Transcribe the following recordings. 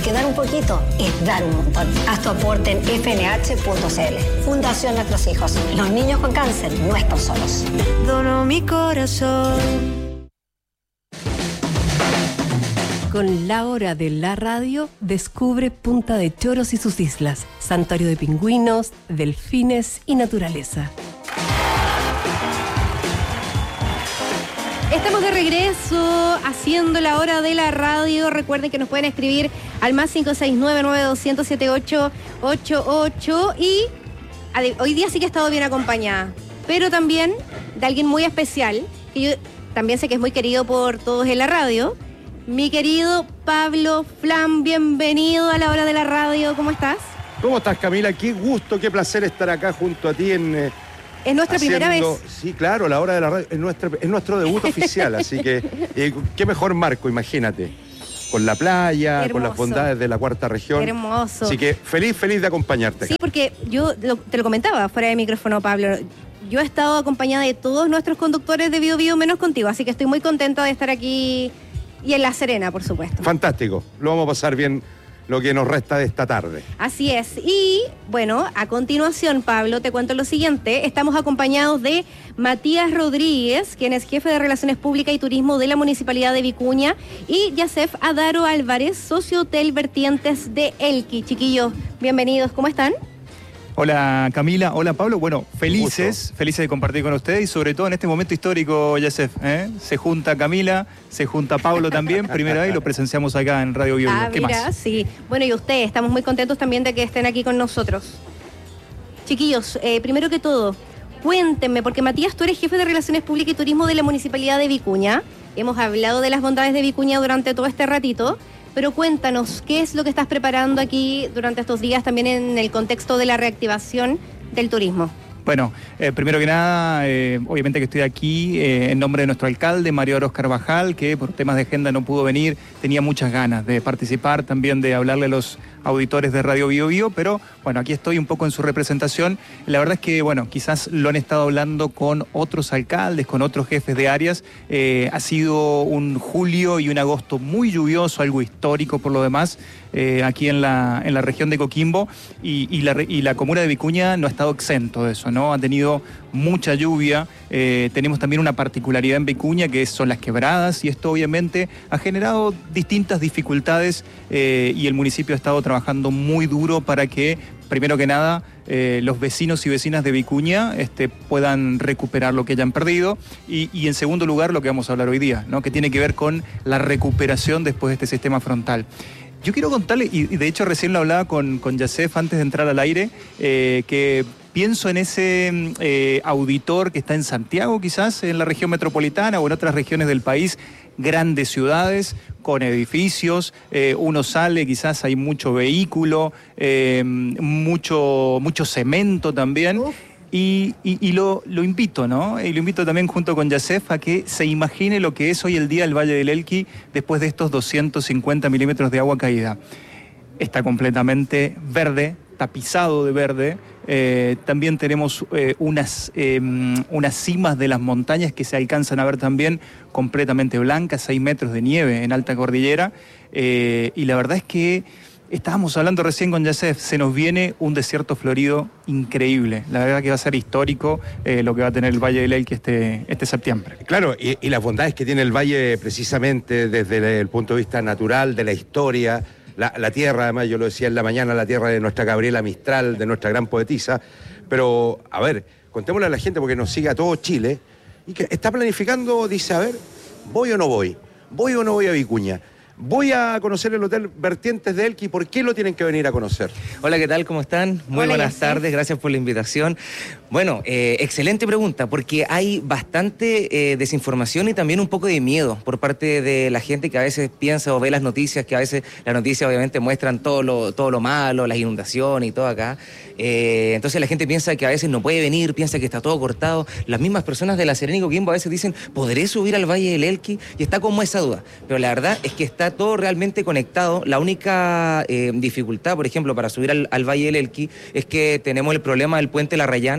porque dar un poquito es dar un montón. Haz tu aporte en fnh.cl. Fundación Nuestros Hijos. Los niños con cáncer no están solos. Dono mi corazón. Con la hora de la radio, descubre Punta de Choros y sus islas, santuario de pingüinos, delfines y naturaleza. Estamos de regreso haciendo la hora de la radio. Recuerden que nos pueden escribir al más 569-9200-7888 y hoy día sí que he estado bien acompañada, pero también de alguien muy especial, que yo también sé que es muy querido por todos en la radio. Mi querido Pablo Flam, bienvenido a la hora de la radio. ¿Cómo estás? ¿Cómo estás, Camila? Qué gusto, qué placer estar acá junto a ti en... Es nuestra primera vez. Sí, claro, la hora de la radio es nuestro debut oficial, así que qué mejor marco, imagínate. Con la playa, Hermoso. Con las bondades de la cuarta región. Hermoso. Así que feliz de acompañarte. Sí, porque yo te lo comentaba fuera de micrófono, Pablo. Yo he estado acompañada de todos nuestros conductores de Bio Bio menos contigo, así que estoy muy contenta de estar aquí y en La Serena, por supuesto. Fantástico, lo vamos a pasar bien lo que nos resta de esta tarde. Así es. Y bueno, a continuación, Pablo, te cuento lo siguiente. Estamos acompañados de Matías Rodríguez, quien es jefe de Relaciones Públicas y Turismo de la Municipalidad de Vicuña, y Yasef Adaro Álvarez, socio Hotel Vertientes de Elqui. Chiquillos, bienvenidos. ¿Cómo están? Hola Camila, hola Pablo. Bueno, felices de compartir con ustedes y sobre todo en este momento histórico, Yasef. Se junta Camila, se junta Pablo también, primera vez y lo presenciamos acá en Radio Bio Bio. ¿Qué mira, más? Sí. Bueno, y ustedes, estamos muy contentos también de que estén aquí con nosotros. Chiquillos, primero que todo, cuéntenme, porque Matías, tú eres jefe de Relaciones Públicas y Turismo de la Municipalidad de Vicuña. Hemos hablado de las bondades de Vicuña durante todo este ratito. Pero cuéntanos, ¿qué es lo que estás preparando aquí durante estos días también en el contexto de la reactivación del turismo? Bueno, primero que nada, obviamente que estoy aquí en nombre de nuestro alcalde, Mario Aros Carvajal, que por temas de agenda no pudo venir, tenía muchas ganas de participar, también de hablarle a los auditores de Radio Bio Bio, pero bueno, aquí estoy un poco en su representación. La verdad es que, bueno, quizás lo han estado hablando con otros alcaldes, con otros jefes de áreas. Ha sido un julio y un agosto muy lluvioso, algo histórico por lo demás, aquí en la región de Coquimbo, y la comuna de Vicuña no ha estado exento de eso, ¿no? Ha tenido mucha lluvia. Tenemos también una particularidad en Vicuña que son las quebradas, y esto obviamente ha generado distintas dificultades, y el municipio ha estado trabajando muy duro para que, primero que nada, los vecinos y vecinas de Vicuña puedan recuperar lo que hayan perdido, y en segundo lugar lo que vamos a hablar hoy día, ¿no? Que tiene que ver con la recuperación después de este sistema frontal. Yo quiero contarle, y de hecho recién lo hablaba con Yasef antes de entrar al aire, que pienso en ese auditor que está en Santiago, quizás en la región metropolitana o en otras regiones del país, grandes ciudades con edificios, uno sale, quizás hay mucho vehículo, mucho cemento también. Y lo invito, ¿no? Y lo invito también junto con Yasef a que se imagine lo que es hoy el día el Valle del Elqui después de estos 250 milímetros de agua caída. Está completamente verde, tapizado de verde. También tenemos unas cimas de las montañas que se alcanzan a ver también completamente blancas, 6 metros de nieve en alta cordillera. Y la verdad es que estábamos hablando recién con Yasef, se nos viene un desierto florido increíble. La verdad que va a ser histórico lo que va a tener el Valle del Elqui este septiembre. Claro, y las bondades que tiene el valle precisamente desde el punto de vista natural, de la historia, la tierra, además yo lo decía en la mañana, la tierra de nuestra Gabriela Mistral, de nuestra gran poetisa. Pero, a ver, contémosle a la gente porque nos sigue a todo Chile y que está planificando, dice, a ver, ¿voy o no voy? ¿Voy o no voy a Vicuña? Voy a conocer el Hotel Vertientes de Elqui. ¿Por qué lo tienen que venir a conocer? Hola, ¿qué tal? ¿Cómo están? Muy buenas tardes, gracias por la invitación. Bueno, excelente pregunta, porque hay bastante desinformación y también un poco de miedo por parte de la gente que a veces piensa o ve las noticias, que a veces las noticias obviamente muestran todo lo malo, las inundaciones y todo acá. Entonces la gente piensa que a veces no puede venir, piensa que está todo cortado. Las mismas personas de La Serena y Coquimbo a veces dicen, ¿podré subir al Valle del Elqui? Y está como esa duda. Pero la verdad es que está todo realmente conectado. La única dificultad, por ejemplo, para subir al Valle del Elqui es que tenemos el problema del puente Larrayán,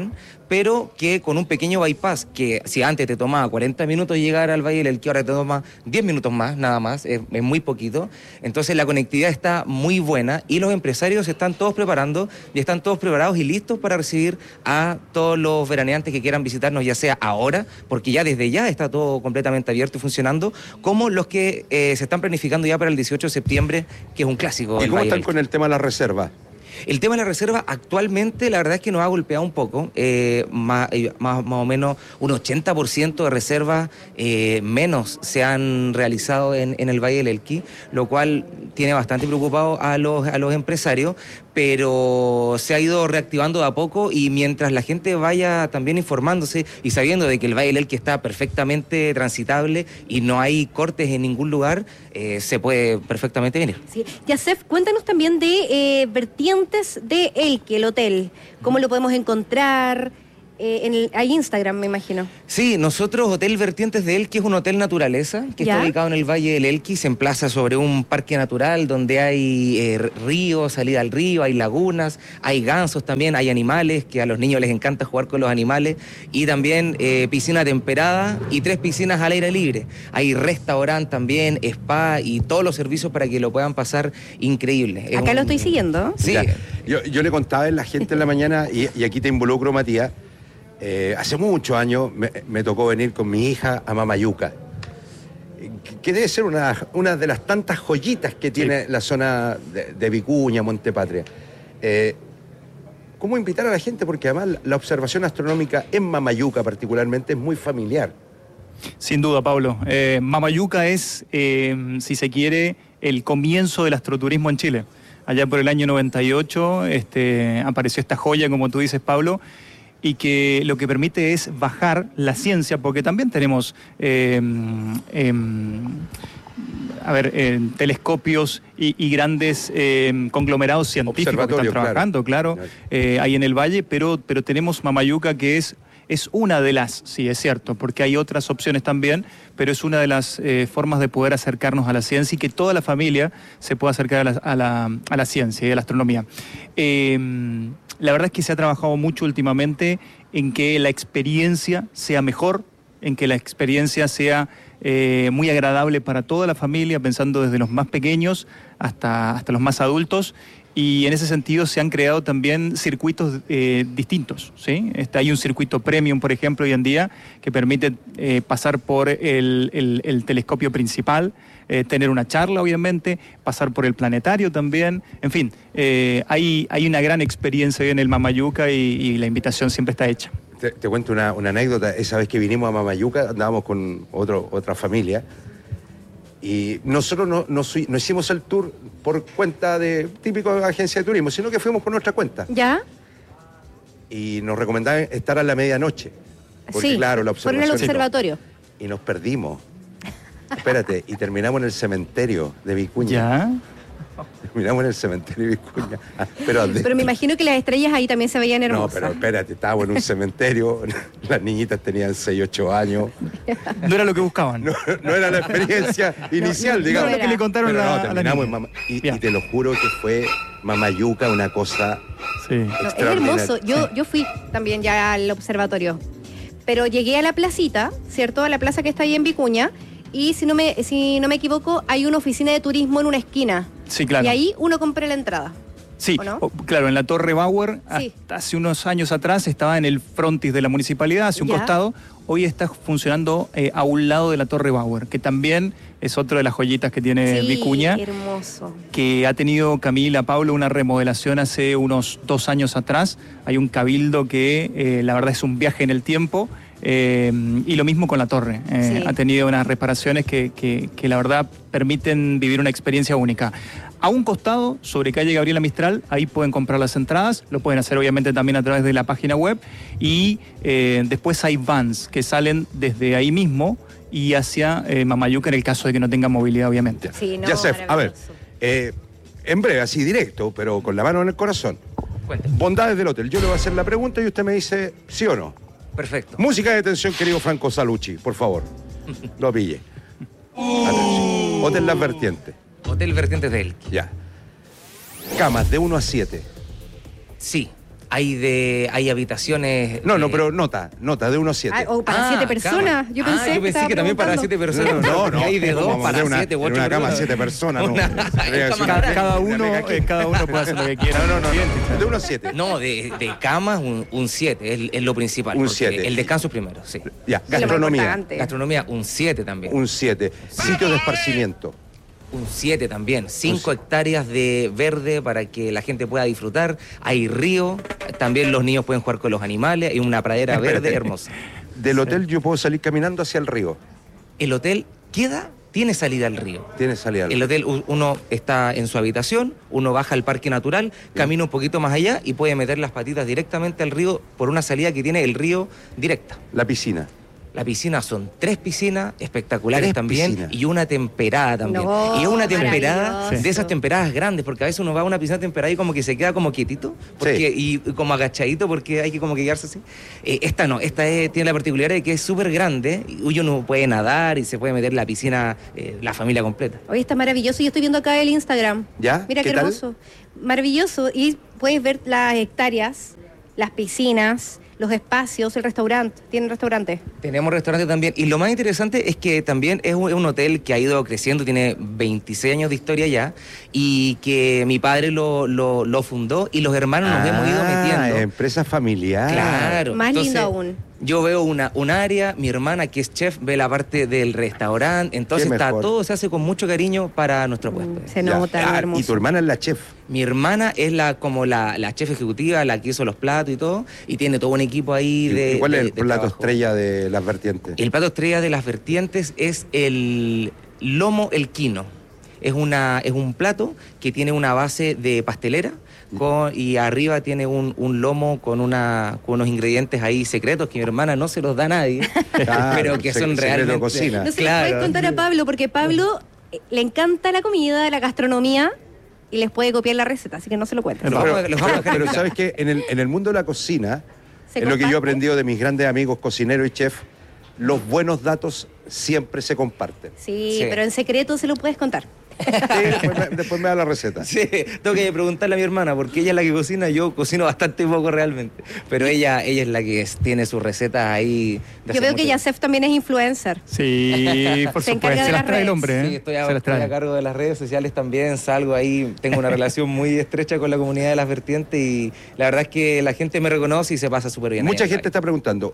pero que con un pequeño bypass, que si antes te tomaba 40 minutos llegar al Valle del Elqui, ahora te toma 10 minutos más, nada más, es muy poquito. Entonces la conectividad está muy buena y los empresarios están todos preparando y están todos preparados y listos para recibir a todos los veraneantes que quieran visitarnos, ya sea ahora, porque ya desde ya está todo completamente abierto y funcionando, como los que se están planificando ya para el 18 de septiembre, que es un clásico. ¿Y cómo están con el tema de la reserva? El tema de la reserva actualmente la verdad es que nos ha golpeado un poco, más o menos un 80% de reservas menos se han realizado en el Valle del Elqui, lo cual tiene bastante preocupado a los empresarios, pero se ha ido reactivando de a poco y mientras la gente vaya también informándose y sabiendo de que el Valle del Elqui está perfectamente transitable y no hay cortes en ningún lugar, se puede perfectamente venir. Sí. Yasef, cuéntanos también de Vertientes de Elqui, el hotel. ¿Cómo lo podemos encontrar? Hay Instagram, me imagino. Sí, nosotros, Hotel Vertientes de Elqui, es un hotel naturaleza que está ubicado en el Valle del Elqui, se emplaza sobre un parque natural donde hay ríos, salida al río, hay lagunas, hay gansos también, hay animales, que a los niños les encanta jugar con los animales, y también piscina temperada y 3 piscinas al aire libre. Hay restaurante también, spa y todos los servicios para que lo puedan pasar increíble. Acá lo estoy siguiendo. Sí. Yo le contaba a la gente en la mañana, y aquí te involucro, Matías. Hace muchos años me tocó venir con mi hija a Mamayuca, que debe ser una de las tantas joyitas que tiene la zona de Vicuña, Montepatria. ¿Cómo invitar a la gente? Porque además la observación astronómica en Mamayuca particularmente es muy familiar. Sin duda, Pablo. Mamayuca es, si se quiere, el comienzo del astroturismo en Chile. Allá por el año 98 apareció esta joya, como tú dices, Pablo, y que lo que permite es bajar la ciencia, porque también tenemos telescopios y grandes conglomerados científicos que están trabajando, claro, ahí en el valle, pero tenemos Mamayuca, que es una de las, sí, es cierto, porque hay otras opciones también, pero es una de las formas de poder acercarnos a la ciencia y que toda la familia se pueda acercar a la ciencia y a la astronomía. La verdad es que se ha trabajado mucho últimamente en que la experiencia sea mejor, en que la experiencia sea muy agradable para toda la familia, pensando desde los más pequeños hasta los más adultos. Y en ese sentido se han creado también circuitos distintos, ¿sí? Hay un circuito premium, por ejemplo, hoy en día, que permite pasar por el telescopio principal, tener una charla, obviamente, pasar por el planetario también. En fin, hay una gran experiencia hoy en el Mamayuca y la invitación siempre está hecha. Te cuento una anécdota. Esa vez que vinimos a Mamayuca, andábamos con otra familia, y nosotros no hicimos el tour por cuenta de típico agencia de turismo, sino que fuimos por nuestra cuenta. ¿Ya? Y nos recomendaban estar a la medianoche. Porque sí, claro, la observación. por el observatorio. Y nos perdimos. Espérate, y terminamos en el cementerio de Vicuña. ¿Ya? Terminamos en el cementerio de Vicuña. Pero me imagino que las estrellas ahí también se veían hermosas. No, pero espérate, estábamos en un cementerio, las niñitas tenían 6, 8 años. No era lo que buscaban. No era la experiencia inicial, digamos. No era lo que le contaron terminamos en y te lo juro que fue Mamayuca una cosa es hermoso. Yo fui también ya al observatorio. Pero llegué a la placita, ¿cierto? A la plaza que está ahí en Vicuña. Y si no me equivoco, hay una oficina de turismo en una esquina. Sí, claro. Y ahí uno compra la entrada. Sí, ¿o no? Claro, en la Torre Bauer, sí. Hasta hace unos años atrás estaba en el frontis de la municipalidad, hacia un costado. Hoy está funcionando a un lado de la Torre Bauer, que también es otra de las joyitas que tiene Vicuña. Hermoso. Que ha tenido, Camila, Pablo, una remodelación hace unos 2 años atrás. Hay un cabildo que la verdad es un viaje en el tiempo. Y lo mismo con la torre. Ha tenido unas reparaciones que la verdad permiten vivir una experiencia única. A un costado, sobre calle Gabriela Mistral, ahí pueden comprar las entradas, lo pueden hacer obviamente también a través de la página web, y después hay vans que salen desde ahí mismo y hacia Mamayuca en el caso de que no tengan movilidad, obviamente. Sí, no, Yasef, a ver, en breve, así directo, pero con la mano en el corazón. Cuéntame. Bondades del hotel. Yo le voy a hacer la pregunta y usted me dice sí o no. Perfecto. Música de tensión, querido Franco Salucci, por favor. Lo pille. Atención. Hotel Las Vertientes. Hotel Vertientes de Elqui. Ya. Camas de 1 a 7. Sí. Hay habitaciones... No, pero nota, de 1 a 7. O para 7 personas. Cama. Yo pensé que también para 7 personas. No, Hay de 2 para 7 u 8 una cama 7 personas. Cada uno puede hacer lo que quiera. No. De 1 a 7. No, de camas un 7, es lo principal. Un 7. El descanso es primero, sí. Ya, gastronomía. Gastronomía, un 7 también. Un 7. Sitios de esparcimiento. Un 7 también. 5 hectáreas de verde para que la gente pueda disfrutar. Hay río, también los niños pueden jugar con los animales. Hay una pradera verde hermosa. Del hotel yo puedo salir caminando hacia el río. El hotel tiene salida al río. Tiene salida al río. El hotel, uno está en su habitación, uno baja al parque natural, camina un poquito más allá y puede meter las patitas directamente al río por una salida que tiene el río directa. La piscina. La piscina son 3 piscinas espectaculares 3 también piscinas. Y una temperada también. No, y es una temperada maravilloso. de esas temperadas grandes, porque a veces uno va a una piscina temperada y como que se queda como quietito y como agachadito porque hay que como que quedarse así. Esta no, tiene la particularidad de que es súper grande y uno puede nadar y se puede meter en la piscina la familia completa. Hoy está maravilloso. Yo estoy viendo acá el Instagram. ¿Ya? Mira qué ¿Qué tal? hermoso. Maravilloso. Y puedes ver las hectáreas, las piscinas, los espacios, el restaurante. ¿Tienen restaurante? Tenemos restaurante también. Y lo más interesante es que también es un hotel que ha ido creciendo, tiene 26 años de historia ya, y que mi padre lo fundó y los hermanos nos hemos ido metiendo. Empresa familiar. Claro. Más Entonces, lindo aún. Yo veo un área, mi hermana que es chef ve la parte del restaurante, entonces todo se hace con mucho cariño para nuestro huésped. Se nota, hermoso. Y tu hermana es la chef. Mi hermana es como la chef ejecutiva, la que hizo los platos y todo, y tiene todo un equipo ahí de... ¿Y cuál es el plato trabajo. estrella de las vertientes? El plato estrella de las vertientes es el lomo el quino. Es un plato que tiene una base de pastelera y arriba tiene un lomo con unos ingredientes ahí secretos que mi hermana no se los da a nadie, pero que son realmente... Cocina. No se les puede contar a Pablo, porque Pablo le encanta la comida, la gastronomía, y les puede copiar la receta, así que no se lo cuenten. Pero ¿sabes qué? En el mundo de la cocina, es lo que yo he aprendido de mis grandes amigos cocineros y chefs, los buenos datos siempre se comparten. Sí, pero en secreto se lo puedes contar. Sí, después me da la receta. Sí, tengo que preguntarle a mi hermana, porque ella es la que cocina, yo cocino bastante poco realmente, pero ella es la que tiene sus recetas ahí. Yo veo que Yasef también es influencer. Sí, por Se supuesto. encarga de Se las las trae el redes. hombre, ¿eh? Sí, estoy a cargo de las redes sociales también, salgo ahí, tengo una relación muy estrecha con la comunidad de las vertientes y la verdad es que la gente me reconoce y se pasa súper bien. Mucha gente está preguntando,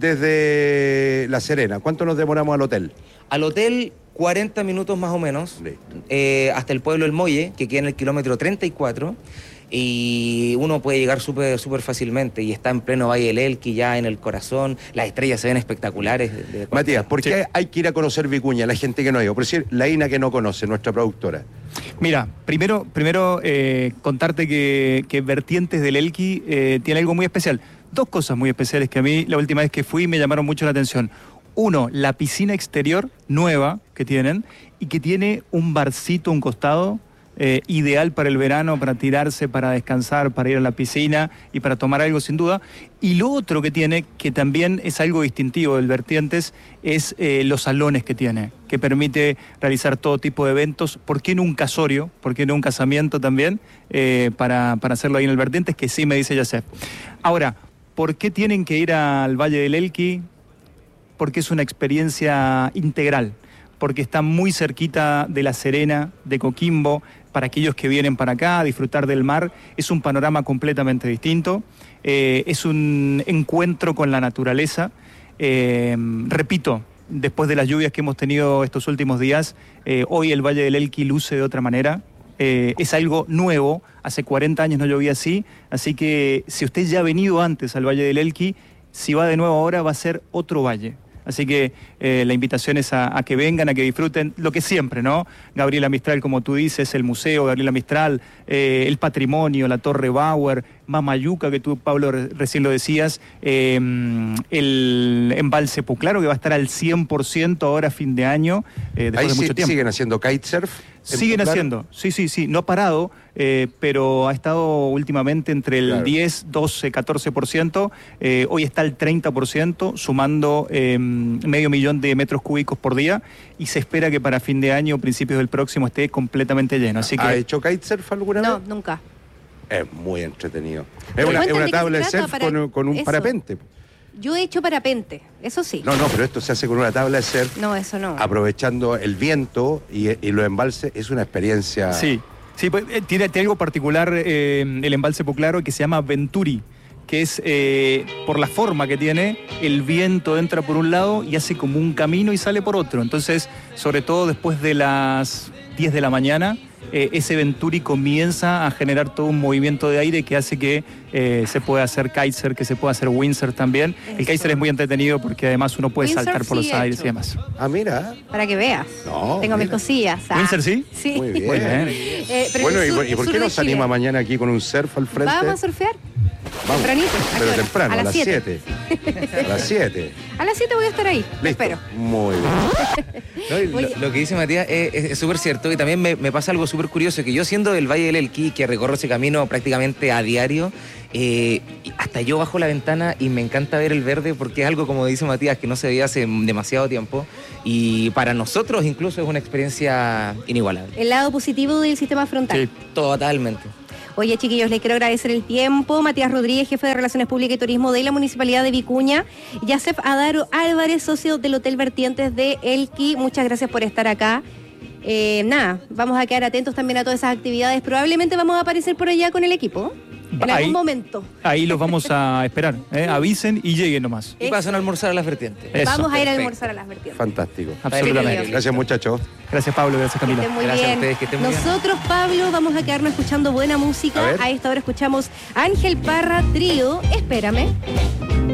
desde La Serena, ¿cuánto nos demoramos al hotel? Al hotel 40 minutos más o menos, hasta el pueblo El Molle, que queda en el kilómetro 34, y uno puede llegar súper fácilmente, y está en pleno Valle del Elqui, ya en el corazón, las estrellas se ven espectaculares. Matías, ¿por qué hay que ir a conocer Vicuña, la gente que no ha ido? Por decir, la Ina que no conoce, nuestra productora. Mira, primero contarte que Vertientes del Elqui tiene algo muy especial. 2 cosas muy especiales que a mí la última vez que fui me llamaron mucho la atención. Uno, la piscina exterior nueva que tienen y que tiene un barcito a un costado ideal para el verano, para tirarse, para descansar, para ir a la piscina y para tomar algo sin duda. Y lo otro que tiene, que también es algo distintivo del Vertientes, es los salones que tiene, que permite realizar todo tipo de eventos. ¿Por qué no un casorio? ¿Por qué no un casamiento también? Para hacerlo ahí en el Vertientes, que sí me dice Yasef. Ahora, ¿por qué tienen que ir al Valle del Elqui? Porque es una experiencia integral, porque está muy cerquita de La Serena, de Coquimbo. Para aquellos que vienen para acá a disfrutar del mar, es un panorama completamente distinto, es un encuentro con la naturaleza. Repito, después de las lluvias que hemos tenido estos últimos días, hoy el Valle del Elqui luce de otra manera. Es algo nuevo, hace 40 años no llovía así que si usted ya ha venido antes al Valle del Elqui, si va de nuevo ahora va a ser otro valle. Así que la invitación es a que vengan, a que disfruten lo que siempre, ¿no? Gabriela Mistral, como tú dices, el museo Gabriela Mistral, el patrimonio, la Torre Bauer, Mamayuca, que tú, Pablo, recién lo decías, el embalse Puclaro, que va a estar al 100% ahora a fin de año, después de mucho tiempo. ¿Siguen haciendo kitesurf? Siguen haciendo, sí, no ha parado, pero ha estado últimamente entre el 10, 12, 14%, hoy está al 30%, sumando 500.000 de metros cúbicos por día, y se espera que para fin de año, principios del próximo, esté completamente lleno. Así que... ¿Ha hecho kitesurf alguna vez? No, nunca. Es muy entretenido. Pero Es cuéntame una de qué tabla de se trata surf con un eso. parapente. Yo he hecho parapente, eso sí. No, pero esto se hace con una tabla de surf, No, eso no. aprovechando el viento y los embalses. Es una experiencia. Sí, pues, tiene algo particular el embalse Puclaro que se llama Venturi, que es por la forma que tiene, el viento entra por un lado y hace como un camino y sale por otro. Entonces, sobre todo después de las 10 de la mañana, ese Venturi comienza a generar todo un movimiento de aire que hace que se pueda hacer kitesurf, que se pueda hacer windsurf también. Eso. El kitesurf es muy entretenido porque además uno puede Windsurf saltar por sí los he aires hecho. y demás. Ah, mira. Para que veas. No, Tengo mis mira. cosillas. ¿Windsurf sí? Sí. Muy bien. Muy bien. Pero Bueno, el sur- ¿y por sur qué de no se Chile. anima mañana aquí con un surf al frente? ¿Vamos a surfear? Vamos. Tempranito. ¿A qué Pero hora? temprano, a las 7. 7. A las 7. A las 7 voy a estar ahí. Te Listo. espero. Muy bien. No, y Oye. lo que dice Matías es súper cierto y también me pasa algo súper curioso, que yo siendo del Valle del Elqui, que recorro ese camino prácticamente a diario, hasta yo bajo la ventana y me encanta ver el verde porque es algo, como dice Matías, que no se veía hace demasiado tiempo y para nosotros incluso es una experiencia inigualable. El lado positivo del sistema frontal. Sí. Totalmente. Oye, chiquillos, les quiero agradecer el tiempo. Matías Rodríguez, jefe de Relaciones Públicas y Turismo de la Municipalidad de Vicuña. Yasef Adaro Álvarez, socio del Hotel Vertientes de Elqui. Muchas gracias por estar acá. Vamos a quedar atentos también a todas esas actividades. Probablemente vamos a aparecer por allá con el equipo. En Ahí. algún momento. Ahí los vamos a esperar. Avisen y lleguen nomás. Y pasan a almorzar a las vertientes. Eso. Vamos a ir a Perfecto. almorzar a las vertientes. Fantástico. Absolutamente. Gracias, muchachos. Gracias, Pablo. Gracias, Que Camila. estén muy Gracias a bien. ustedes, que estén muy bien. Nosotros, Pablo, vamos a quedarnos escuchando buena música. A ver. A esta hora escuchamos Ángel Parra Trío. Espérame.